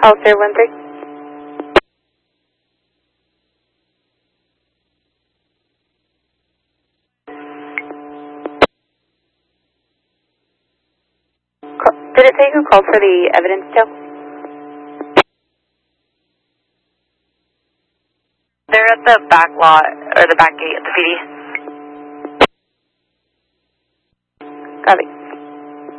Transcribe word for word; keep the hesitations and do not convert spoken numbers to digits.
Hollister one three. Did it say who called for the evidence still? They're at the back lot, or the back gate at the P D. Copy.